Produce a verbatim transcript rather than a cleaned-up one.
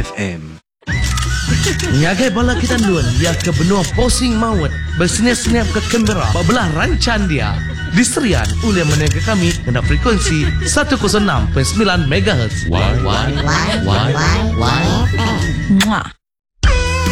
F M. Ngagai bala kita luan dia ke benua posing maut bersenyap-senyap ke kamera belah rancan dia diserian oleh menengah kami kena frekuensi seratus enam perpuluhan sembilan megahertz. Why, why, why, why, why, why, why,